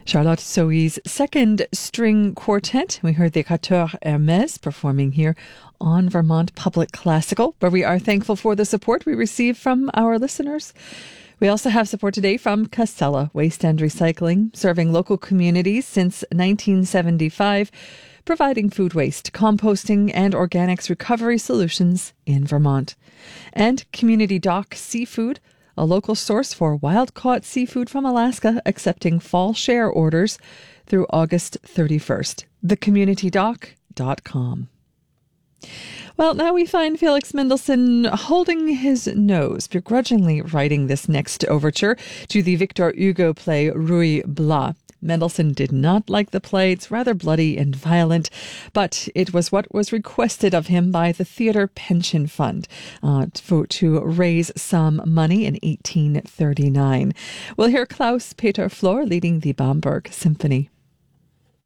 Charlotte Sohi's second string quartet. We heard the Quatuor Hermès performing here on Vermont Public Classical, where we are thankful for the support we receive from our listeners. We also have support today from Casella Waste and Recycling, serving local communities since 1975, providing food waste, composting, and organics recovery solutions in Vermont. And Community Dock Seafood, a local source for wild-caught seafood from Alaska, accepting fall share orders through August 31st. thecommunitydock.com. Well, now we find Felix Mendelssohn holding his nose, begrudgingly writing this next overture to the Victor Hugo play Ruy Blas. Mendelssohn did not like the play. It's rather bloody and violent, but it was what was requested of him by the Theatre Pension Fund to raise some money in 1839. We'll hear Klaus Peter Flor leading the Bamberg Symphony.